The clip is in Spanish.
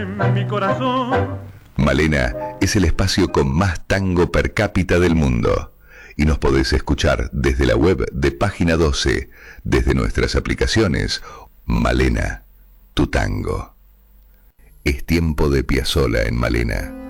mi corazón. Malena es el espacio con más tango per cápita del mundo. Y nos podés escuchar desde la web de Página 12, desde nuestras aplicaciones. Malena, tu tango. Es tiempo de Piazzolla en Malena.